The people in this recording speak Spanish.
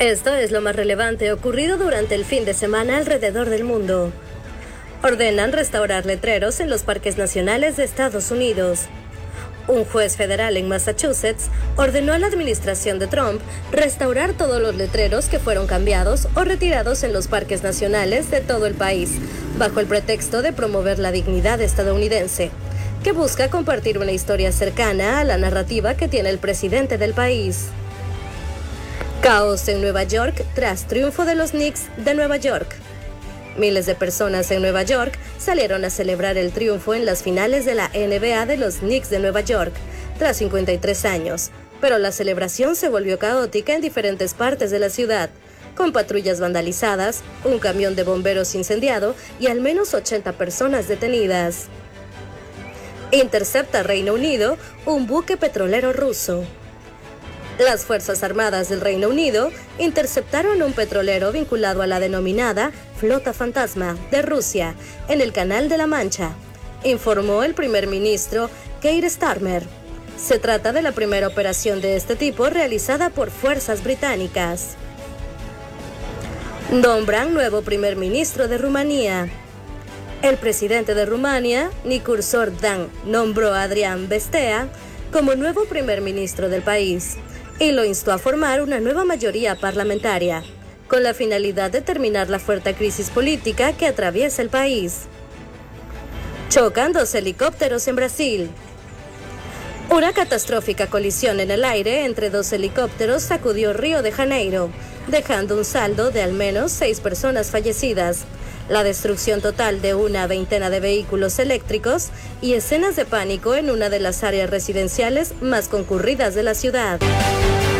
Esto es lo más relevante ocurrido durante el fin de semana alrededor del mundo. Ordenan restaurar letreros en los parques nacionales de Estados Unidos. Un juez federal en Massachusetts ordenó a la administración de Trump restaurar todos los letreros que fueron cambiados o retirados en los parques nacionales de todo el país, bajo el pretexto de promover la dignidad estadounidense, que busca compartir una historia cercana a la narrativa que tiene el presidente del país. Caos en Nueva York tras triunfo de los Knicks de Nueva York. Miles de personas en Nueva York salieron a celebrar el triunfo en las finales de la NBA de los Knicks de Nueva York, tras 53 años, pero la celebración se volvió caótica en diferentes partes de la ciudad, con patrullas vandalizadas, un camión de bomberos incendiado y al menos 80 personas detenidas. Intercepta Reino Unido un buque petrolero ruso. Las Fuerzas Armadas del Reino Unido interceptaron un petrolero vinculado a la denominada Flota Fantasma de Rusia en el Canal de la Mancha, informó el primer ministro Keir Starmer. Se trata de la primera operación de este tipo realizada por fuerzas británicas. Nombran nuevo primer ministro de Rumanía. El presidente de Rumania, Nicolae Dan, nombró a Adrian Bestea como nuevo primer ministro del país y lo instó a formar una nueva mayoría parlamentaria, con la finalidad de terminar la fuerte crisis política que atraviesa el país. Chocan dos helicópteros en Brasil. Una catastrófica colisión en el aire entre dos helicópteros sacudió Río de Janeiro, dejando un saldo de al menos 6 personas fallecidas, la destrucción total de una veintena de vehículos eléctricos y escenas de pánico en una de las áreas residenciales más concurridas de la ciudad.